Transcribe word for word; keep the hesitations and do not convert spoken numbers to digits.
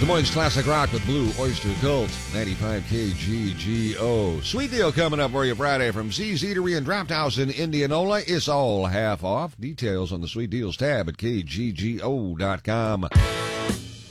Des Moines Classic Rock with Blue Oyster Cult, ninety-five K G G O. Sweet deal coming up for you Friday from Z's Eatery and Draft House in Indianola. It's all half off. Details on the Sweet Deals tab at K G G O dot com.